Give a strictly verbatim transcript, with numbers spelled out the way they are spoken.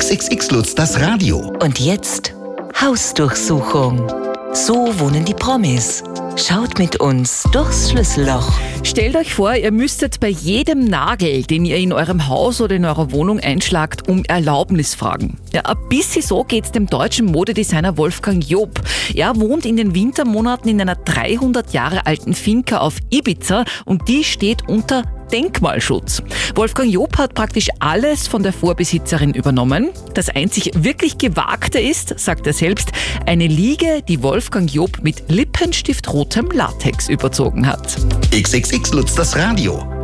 X X X Lutz, das Radio. Und jetzt Hausdurchsuchung. So wohnen die Promis. Schaut mit uns durchs Schlüsselloch. Stellt euch vor, ihr müsstet bei jedem Nagel, den ihr in eurem Haus oder in eurer Wohnung einschlagt, um Erlaubnis fragen. Ja, ein bisschen so geht's dem deutschen Modedesigner Wolfgang Job. Er wohnt in den Wintermonaten in einer dreihundert Jahre alten Finca auf Ibiza und die steht unter Denkmalschutz. Wolfgang Job hat praktisch alles von der Vorbesitzerin übernommen. Das einzig wirklich Gewagte ist, sagt er selbst, eine Liege, die Wolfgang Job mit lippenstiftrotem Latex überzogen hat. X X X Lutz, das Radio.